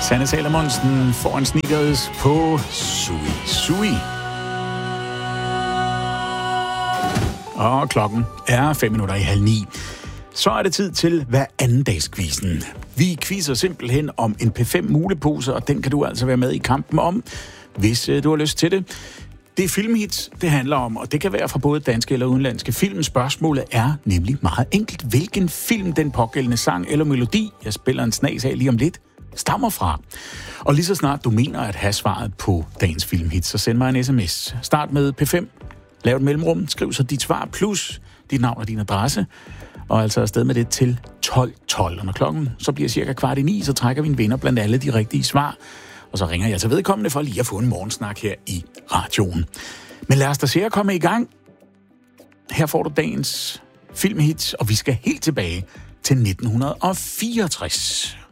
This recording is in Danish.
Sanne Salomonsen foran Sneakers på Sui Sui. Og klokken er 8:05. Så er det tid til hver anden dags-quizzen. Vi quizzer simpelthen om en P5-mulepose, og den kan du altså være med i kampen om, hvis du har lyst til det. Det er filmhits, det handler om, og det kan være fra både danske eller udenlandske film. Spørgsmålet er nemlig meget enkelt. Hvilken film den pågældende sang eller melodi, jeg spiller en snas af lige om lidt, stammer fra? Og lige så snart du mener at have svaret på dagens filmhits, så send mig en sms. Start med P5, lav et mellemrum, skriv så dit svar plus dit navn og din adresse, og altså afsted med det til 12:12. Og når klokken så bliver cirka 8:15, så trækker vi en vinder blandt alle de rigtige svar. Og så ringer jeg til vedkommende for lige at få en morgensnak her i radioen. Men lad os da se at komme i gang. Her får du dagens filmhits, og vi skal helt tilbage til 1964.